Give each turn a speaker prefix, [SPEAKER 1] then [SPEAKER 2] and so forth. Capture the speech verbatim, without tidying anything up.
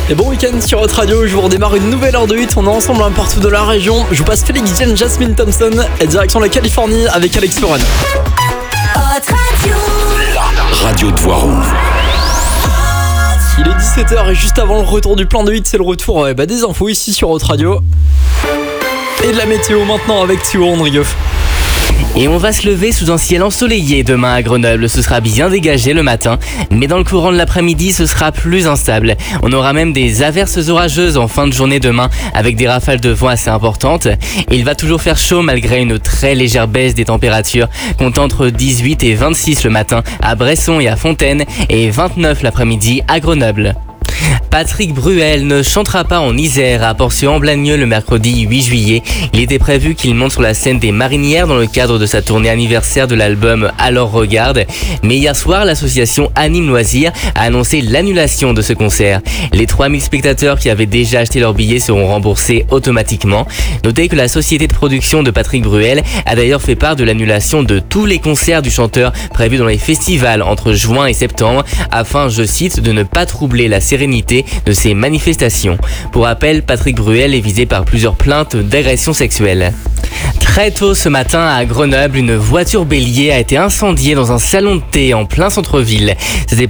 [SPEAKER 1] Et bon week-end sur Hot Radio, je vous redémarre une nouvelle heure de hit, on est ensemble un partout de la région. Je vous passe Félix Jean, Jasmine Thompson et direction la Californie avec Alex Foran.
[SPEAKER 2] Hot Radio,
[SPEAKER 3] La radio de Voiron.
[SPEAKER 1] Il est dix-sept heures et juste avant le retour du plan de hit, c'est le retour euh, bah, des infos ici sur Hot Radio. Et de la météo maintenant avec Thibaut Andrieux.
[SPEAKER 4] Et on va se lever sous un ciel ensoleillé demain à Grenoble. Ce sera bien dégagé le matin, mais dans le courant de l'après-midi, ce sera plus instable. On aura même des averses orageuses en fin de journée demain, avec des rafales de vent assez importantes. Et il va toujours faire chaud malgré une très légère baisse des températures, comptant entre dix-huit et vingt-six le matin à Bresson et à Fontaine, et vingt-neuf l'après-midi à Grenoble. Patrick Bruel ne chantera pas en Isère à Porcieux-en-Blagneux le mercredi huit juillet. Il était prévu qu'il monte sur la scène des Marinières dans le cadre de sa tournée anniversaire de l'album Alors Regarde. Mais hier soir, l'association Anime Loisirs a annoncé l'annulation de ce concert. Les trois mille spectateurs qui avaient déjà acheté leurs billets seront remboursés automatiquement. Notez que la société de production de Patrick Bruel a d'ailleurs fait part de l'annulation de tous les concerts du chanteur prévus dans les festivals entre juin et septembre afin, je cite, de ne pas troubler la sérénité de ces manifestations. Pour rappel, Patrick Bruel est visé par plusieurs plaintes d'agression sexuelle. Très tôt ce matin à Grenoble, une voiture bélier a été incendiée dans un salon de thé en plein centre-ville. C'était